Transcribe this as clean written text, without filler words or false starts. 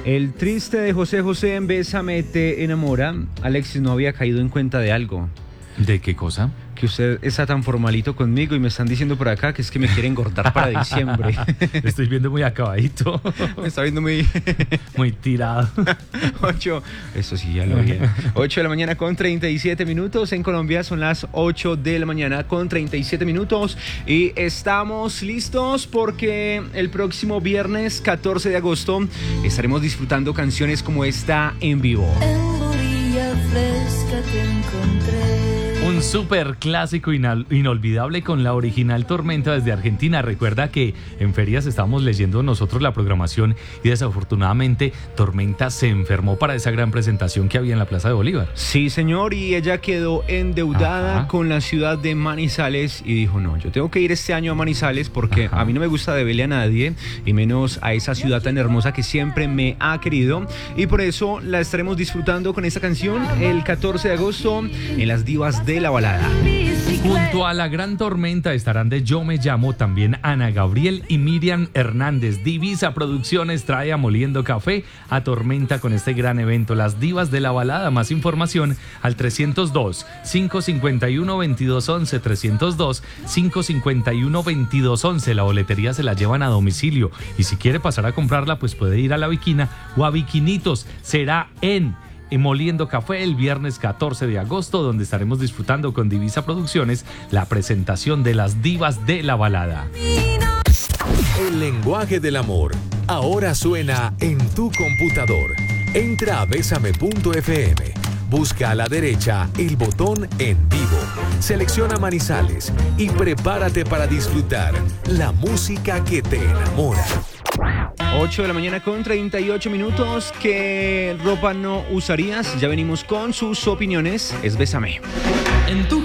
El triste de José José en Bésame te enamora. Alexis no había caído en cuenta de algo. ¿De qué cosa? Que usted está tan formalito conmigo y me están diciendo por acá que es que me quiere engordar para diciembre. Te estoy viendo muy acabadito. Me está viendo muy... muy tirado. 8, eso sí, ya lo vi. 8 de la mañana con 37 minutos. En Colombia son las 8 de la mañana con 37 minutos. Y estamos listos porque el próximo viernes 14 de agosto estaremos disfrutando canciones como esta en vivo. En Borilla Fresca te encontré. Un súper clásico inolvidable con la original Tormenta desde Argentina. Recuerda que en ferias estábamos leyendo nosotros la programación y desafortunadamente Tormenta se enfermó para esa gran presentación que había en la Plaza de Bolívar. Sí, señor, y ella quedó endeudada con la ciudad de Manizales y dijo, no, yo tengo que ir este año a Manizales porque a mí no me gusta deberle a nadie y menos a esa ciudad tan hermosa que siempre me ha querido, y por eso la estaremos disfrutando con esta canción el 14 de agosto en las Divas de la Balada. Junto a la gran Tormenta estarán de Yo Me Llamo también Ana Gabriel y Miriam Hernández. Divisa Producciones trae a Moliendo Café a Tormenta con este gran evento, las Divas de la Balada. Más información al 302-551-2211, 302-551-2211. La boletería se la llevan a domicilio y si quiere pasar a comprarla pues puede ir a La Viquina o a Viquinitos. Será en Moliendo Café el viernes 14 de agosto, donde estaremos disfrutando con Divisa Producciones la presentación de las Divas de la Balada. El lenguaje del amor ahora suena en tu computador. Entra a besame.fm, busca a la derecha el botón En Vivo, selecciona Manizales y prepárate para disfrutar la música que te enamora. 8 de la mañana con 38 minutos. ¿Qué ropa no usarías? Ya venimos con sus opiniones. Es Bésame. En tu